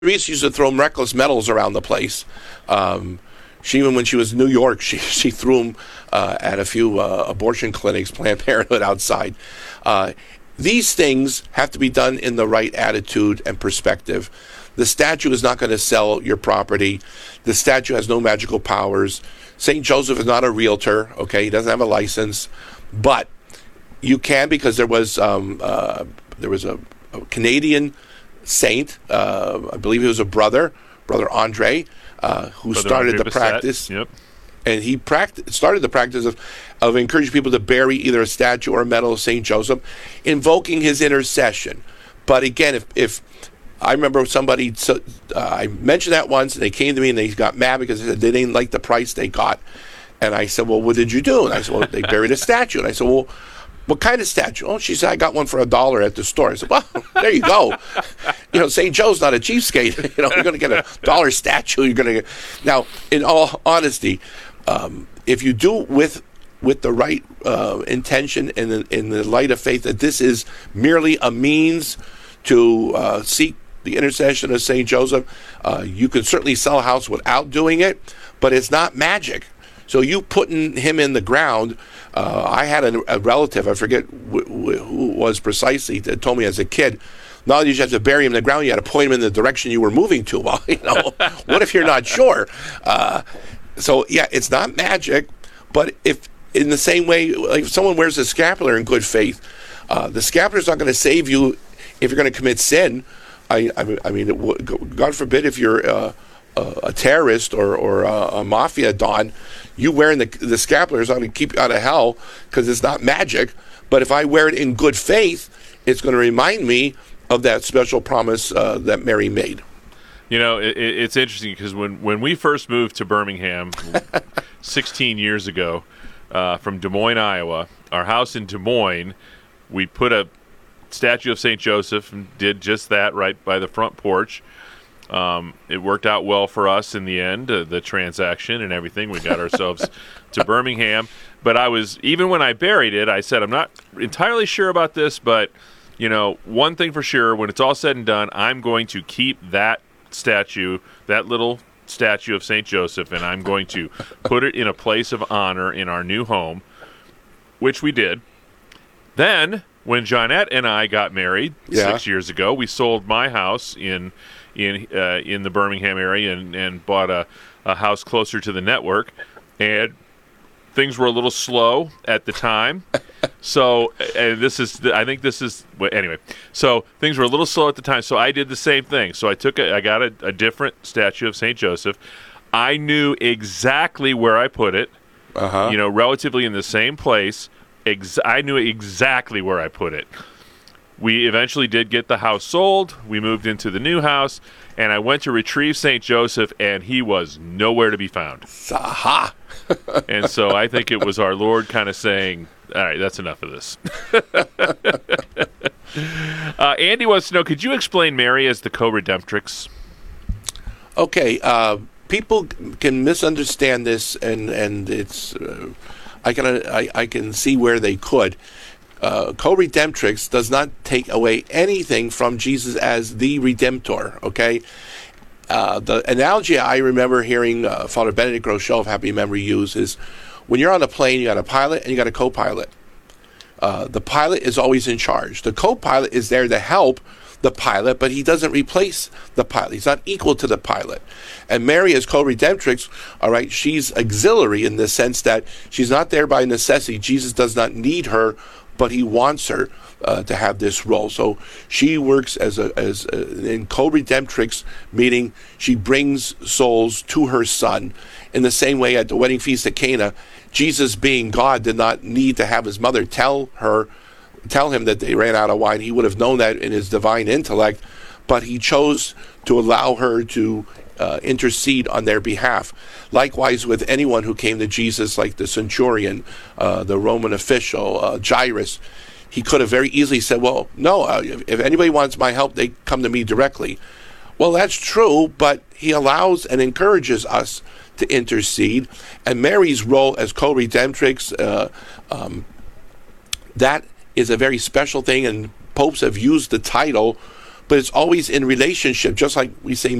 Teresa used to throw reckless medals around the place. Even when she was in New York, she threw them at a few abortion clinics, Planned Parenthood outside. These things have to be done in the right attitude and perspective. The statue is not going to sell your property. The statue has no magical powers. St. Joseph is not a realtor, okay? He doesn't have a license. But you can, because there was a Canadian saint, I believe he was a Brother Andre, who started the practice. Yep. And he started the practice of encouraging people to bury either a statue or a medal of St. Joseph, invoking his intercession. But again, if I remember somebody, I mentioned that once, and they came to me and they got mad because they didn't like the price they got. And I said, well, what did you do? And I said, well, they buried a statue. And I said, well, what kind of statue? Oh, she said, I got one for $1 at the store. I said, well, there you go. St. Joe's not a cheapskate. You're going to get a $1 statue. You're going to get. Now, in all honesty, if you do with the right intention and in the light of faith that this is merely a means to seek the intercession of St. Joseph, you can certainly sell a house without doing it, but it's not magic. So you putting him in the ground, I had a relative, I forget who it was precisely, that told me as a kid, not only did you have to bury him in the ground, you had to point him in the direction you were moving to. Well, what if you're not sure? So yeah, it's not magic, but if in the same way, like if someone wears a scapular in good faith, the scapular is not going to save you if you're going to commit sin. I mean, God forbid if you're a terrorist or a mafia don, you wearing the scapular is not going to keep you out of hell because it's not magic. But if I wear it in good faith, it's going to remind me of that special promise that Mary made. It's interesting because when we first moved to Birmingham 16 years ago from Des Moines, Iowa, our house in Des Moines, we put a statue of St. Joseph and did just that right by the front porch. It worked out well for us in the end, the transaction and everything. We got ourselves to Birmingham. But even when I buried it, I said, I'm not entirely sure about this, but, one thing for sure, when it's all said and done, I'm going to keep that statue, that little statue of St. Joseph, and I'm going to put it in a place of honor in our new home, which we did. Then, when Jeanette and I got married 6 years ago, we sold my house in the Birmingham area and bought a house closer to the network, and things were a little slow at the time. So, and anyway. So things were a little slow at the time. So I did the same thing. So I got a different statue of St. Joseph. I knew exactly where I put it. Relatively in the same place. I knew exactly where I put it. We eventually did get the house sold. We moved into the new house, and I went to retrieve St. Joseph, and he was nowhere to be found. Aha! And so I think it was our Lord kind of saying, all right, that's enough of this. Andy wants to know, could you explain Mary as the co-redemptrix? Okay, people can misunderstand this, and it's I can see where they could. Co-redemptrix does not take away anything from Jesus as the Redemptor, okay? The analogy I remember hearing Father Benedict Groeschel of Happy Memory use is when you're on a plane, you got a pilot and you got a co-pilot. The pilot is always in charge. The co-pilot is there to help the pilot, but he doesn't replace the pilot. He's not equal to the pilot. And Mary as co-redemptrix, all right, she's auxiliary in the sense that she's not there by necessity. Jesus does not need her, but he wants her to have this role. So she works as in co-redemptrix, meaning she brings souls to her son. In the same way at the wedding feast at Cana, Jesus being God did not need to have his mother tell him that they ran out of wine. He would have known that in his divine intellect, but he chose to allow her to intercede on their behalf. Likewise with anyone who came to Jesus, like the centurion, the Roman official, Jairus, he could have very easily said, well, no, if anybody wants my help, they come to me directly. Well, that's true, but he allows and encourages us to intercede. And Mary's role as co-redemptrix, that is a very special thing, and popes have used the title but it's always in relationship, just like we say